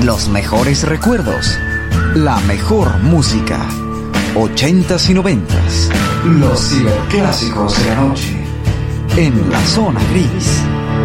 Los mejores recuerdos, la mejor música, 80s y 90s, los ciberclásicos de la noche, en la zona gris.